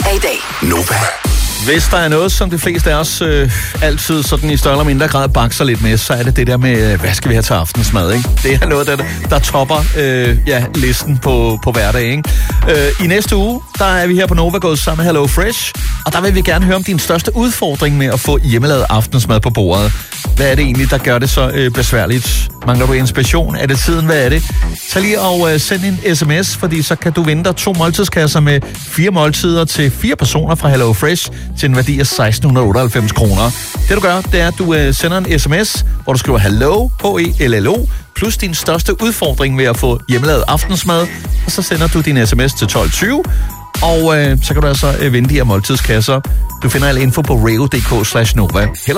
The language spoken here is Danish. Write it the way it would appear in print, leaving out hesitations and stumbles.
i dag. Nova. Hvis der er noget, som de fleste af os altid sådan i større eller mindre grad bakser lidt med, så er det der med, hvad skal vi have til aftensmad, ikke? Det er noget, der topper listen på hverdag, ikke? I næste uge, der er vi her på Nova gået sammen med Hello Fresh, og der vil vi gerne høre om din største udfordring med at få hjemmelavet aftensmad på bordet. Hvad er det egentlig, der gør det så besværligt? Mangler du inspiration? Er det tiden? Hvad er det? Tag lige og send en sms, fordi så kan du vinde dig 2 måltidskasser med 4 måltider til 4 personer fra Hello Fresh til en værdi af 1.698 kroner. Det du gør, det er, at du sender en sms, hvor du skriver Hello, H-E-L-L-O, plus din største udfordring med at få hjemmelavet aftensmad, og så sender du din sms til 12.20, og så kan du altså vinde de her måltidskasser. Du finder al info på reo.dk/Nova.